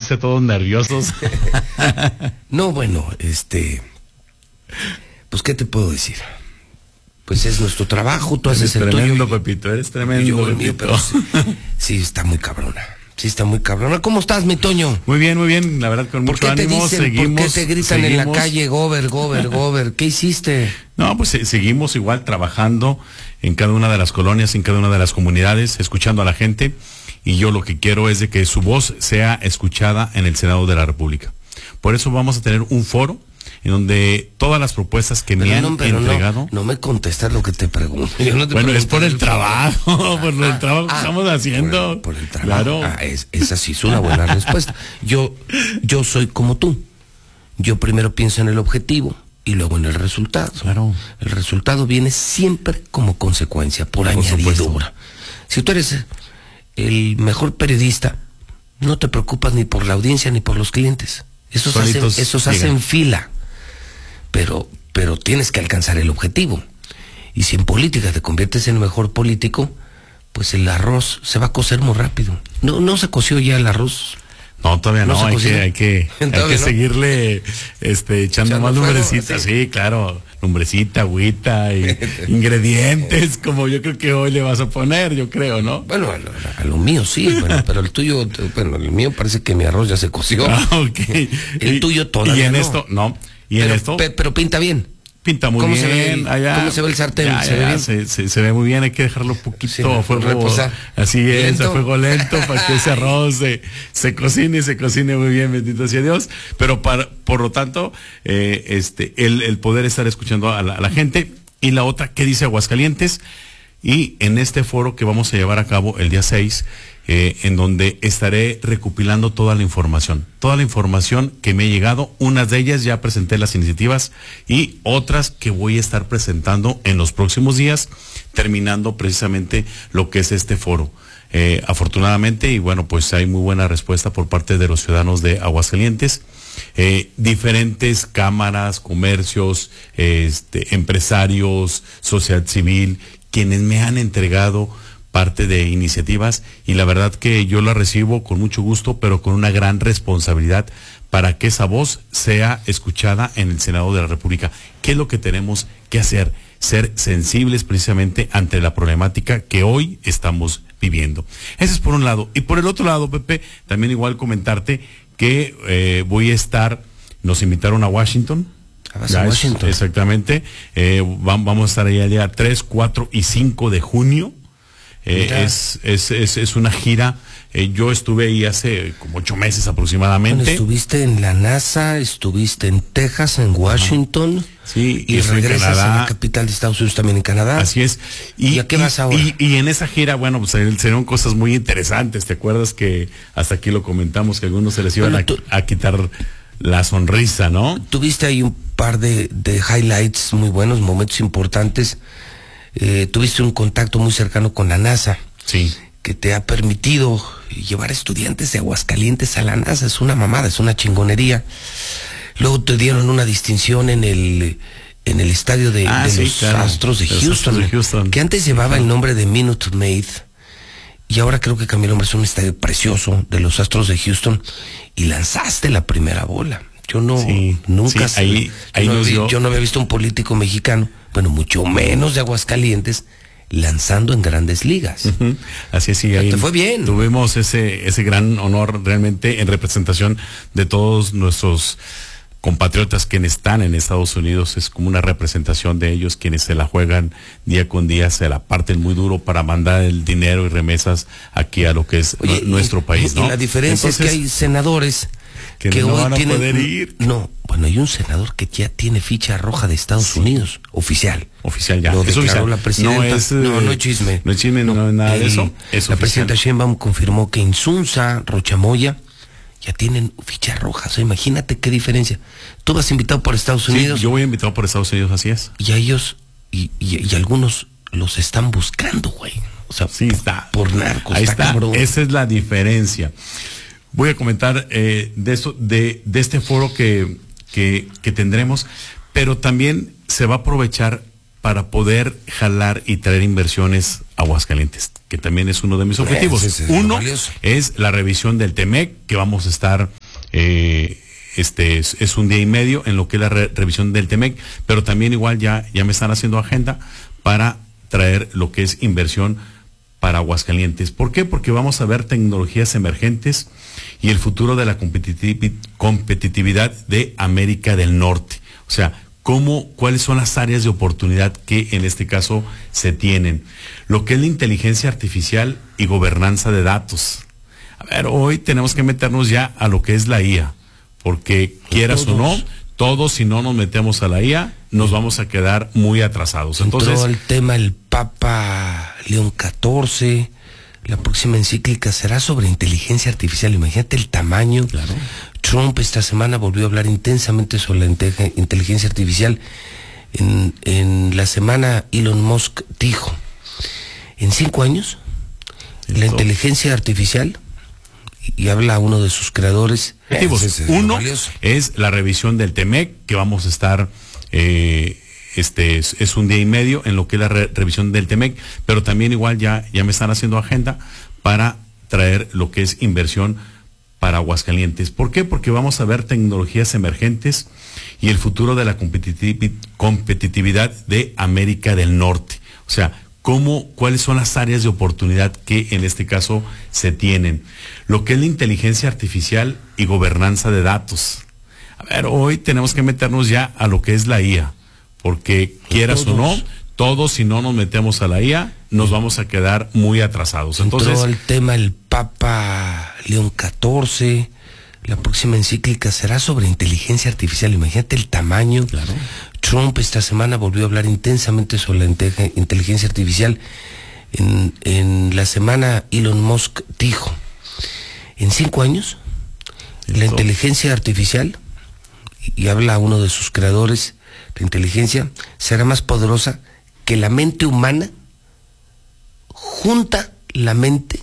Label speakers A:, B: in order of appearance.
A: puse todos nerviosos.
B: No, bueno, pues ¿qué te puedo decir? Pues es nuestro trabajo, tú haces el
A: tremendo,
B: tuyo.
A: Pepito, eres tremendo,
B: Yo el
A: Pepito.
B: mío, pero sí está muy cabrona. Sí está muy cabrona. ¿Cómo estás, mi Toño?
A: Muy bien, la verdad con
B: ¿Por
A: mucho
B: qué te
A: ánimo,
B: dicen,
A: seguimos.
B: por qué te gritan en la calle, Gober? ¿Qué hiciste?
A: No, pues seguimos igual trabajando en cada una de las colonias, en cada una de las comunidades, escuchando a la gente, y yo lo que quiero es de que su voz sea escuchada en el Senado de la República. Por eso vamos a tener un foro en donde todas las propuestas que me han entregado...
B: No me contestas lo que te pregunto.
A: Bueno, es por el trabajo, por el trabajo que estamos haciendo.
B: Por el trabajo.
A: Claro.
B: Esa sí es una buena respuesta. Yo soy como tú. Yo primero pienso en el objetivo y luego en el resultado.
A: Claro.
B: El resultado viene siempre como consecuencia, por añadidura.
A: Supuesto.
B: Si tú eres el mejor periodista, no te preocupas ni por la audiencia ni por los clientes. Esos hacen fila. Pero tienes que alcanzar el objetivo. Y si en política te conviertes en el mejor político, pues el arroz se va a cocer muy rápido. No se coció ya el arroz.
A: No, todavía no, hay que seguirle echando más lumbrecitas, sí, claro, lumbrecita, agüita y ingredientes, como yo creo que hoy le vas a poner, yo creo, ¿no?
B: Bueno, a lo mío sí, bueno, pero el tuyo, bueno, el mío parece que mi arroz ya se coció.
A: Okay.
B: El tuyo todavía
A: y en
B: no.
A: Esto, no, y en esto...
B: Pero pinta bien.
A: Pinta muy bien.
B: ¿Cómo se ve el sartén? ¿Se ve bien?
A: Se ve muy bien, hay que dejarlo un poquito a fuego.
B: Reposar.
A: Así es,
B: ¿Lento?
A: a fuego lento, para que ese arroz se cocine muy bien, bendito sea Dios. Pero por lo tanto, el poder estar escuchando a la gente. Y la otra, ¿qué dice Aguascalientes? Y en este foro que vamos a llevar a cabo el día 6, en donde estaré recopilando toda la información que me ha llegado. Unas de ellas ya presenté las iniciativas y otras que voy a estar presentando en los próximos días, terminando precisamente lo que es este foro. Afortunadamente, y bueno, pues hay muy buena respuesta por parte de los ciudadanos de Aguascalientes. Diferentes cámaras, comercios, empresarios, sociedad civil, quienes me han entregado parte de iniciativas, y la verdad que yo la recibo con mucho gusto, pero con una gran responsabilidad para que esa voz sea escuchada en el Senado de la República. ¿Qué es lo que tenemos que hacer? Ser sensibles precisamente ante la problemática que hoy estamos viviendo. Ese es por un lado. Y por el otro lado, Pepe, también igual comentarte que voy a estar, nos invitaron a Washington.
B: Washington.
A: Exactamente. Vamos a estar ahí el día 3, 4 y 5 de junio. Es una gira. Yo estuve ahí hace como 8 meses aproximadamente.
B: Bueno, estuviste en la NASA, estuviste en Texas, en Washington.
A: Sí,
B: y regresas a la capital de Estados Unidos, también en Canadá.
A: Así es.
B: ¿Y a qué vas ahora?
A: Y en esa gira, bueno, pues serán cosas muy interesantes. ¿Te acuerdas que hasta aquí lo comentamos, que a algunos se les iban a quitar la sonrisa, ¿no?
B: Tuviste ahí un par de highlights muy buenos, momentos importantes. Tuviste un contacto muy cercano con la NASA.
A: Sí.
B: Que te ha permitido llevar estudiantes de Aguascalientes a la NASA. Es una mamada, es una chingonería. Luego te dieron una distinción en el estadio de los Astros de Houston, que antes llevaba el nombre de Minute Maid, y ahora creo que cambió el nombre. Es un estadio precioso de los Astros de Houston, y lanzaste la primera bola. Yo no, nunca yo no había visto un político mexicano, bueno, mucho menos de Aguascalientes, lanzando en grandes ligas.
A: Así es, sí, ahí
B: te fue bien.
A: Tuvimos ese gran honor realmente en representación de todos nuestros compatriotas quienes están en Estados Unidos. Es como una representación de ellos, quienes se la juegan día con día, se la parten muy duro para mandar el dinero y remesas aquí a lo que es nuestro país, ¿no?
B: Y la diferencia es que hay senadores que no hoy
A: van a poder ir.
B: No, bueno, hay un senador que ya tiene ficha roja de Estados Unidos, oficial
A: ya.
B: Lo declaró
A: oficial.
B: la presidenta. No es chisme.
A: No es chisme, no es nada de eso.
B: La presidenta Sheinbaum confirmó que Insunza, Rochamoya, ya tienen ficha roja. O sea, imagínate qué diferencia. Tú vas invitado por Estados Unidos.
A: Yo voy invitado por Estados Unidos, así es.
B: Y a ellos, y algunos los están buscando, güey. O sea,
A: está
B: por narcos.
A: Ahí está.
B: Cabrón.
A: Esa es la diferencia. Voy a comentar de eso, de este foro que tendremos, pero también se va a aprovechar para poder jalar y traer inversiones a Aguascalientes. que también es uno de mis objetivos. Uno es la revisión del TEMEC, que vamos a estar, es un día y medio en lo que es la revisión del TEMEC, pero también igual ya me están haciendo agenda para traer lo que es inversión para Aguascalientes. ¿Por qué? Porque vamos a ver tecnologías emergentes y el futuro de la competitividad de América del Norte. O sea, cuáles son las áreas de oportunidad que en este caso se tienen. Lo que es la inteligencia artificial y gobernanza de datos. A ver, hoy tenemos que meternos ya a lo que es la IA, porque quieras o no, todos si no nos metemos a la IA, nos vamos a quedar muy atrasados. Entonces,
B: entró el tema el Papa León XIV. La próxima encíclica será sobre inteligencia artificial. Imagínate el tamaño.
A: Claro.
B: Trump esta semana volvió a hablar intensamente sobre la inteligencia artificial. En la semana Elon Musk dijo, en 5 años, la inteligencia artificial, y habla uno de sus creadores.
A: Uno es la revisión del TEMEC, que vamos a estar, es un día y medio en lo que es la revisión del TEMEC, pero también igual ya me están haciendo agenda para traer lo que es inversión para Aguascalientes. ¿Por qué? Porque vamos a ver tecnologías emergentes y el futuro de la competitividad de América del Norte. O sea, cuáles son las áreas de oportunidad que en este caso se tienen. Lo que es la inteligencia artificial y gobernanza de datos. A ver, hoy tenemos que meternos ya a lo que es la IA, porque quieras o no, todos si no nos metemos a la IA, nos vamos a quedar muy atrasados. Entonces,
B: entró el tema el Papa León XIV. La próxima encíclica será sobre inteligencia artificial. Imagínate el tamaño.
A: Claro.
B: Trump esta semana volvió a hablar intensamente sobre la inteligencia artificial. En la semana Elon Musk dijo, en 5 años, la inteligencia artificial, y habla uno de sus creadores, la inteligencia será más poderosa que la mente humana junta la mente